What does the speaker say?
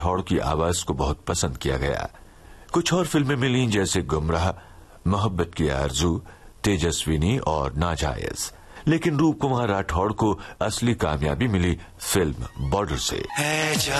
राठौड़ की आवाज को बहुत पसंद किया गया। कुछ और फिल्में मिली जैसे गुमराह, मोहब्बत की आरजू, तेजस्विनी और नाजायज। लेकिन रूप कुमार राठौड़ को असली कामयाबी मिली फिल्म बॉर्डर से।